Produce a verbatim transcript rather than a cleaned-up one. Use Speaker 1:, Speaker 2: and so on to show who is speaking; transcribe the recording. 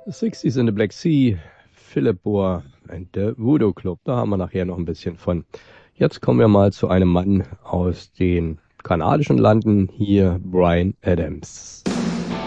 Speaker 1: sixties in the Black Sea, Philip Bohr and the Voodoo Club. Da haben wir nachher noch ein bisschen von. Jetzt kommen wir mal zu einem Mann aus den kanadischen Landen, hier Bryan Adams.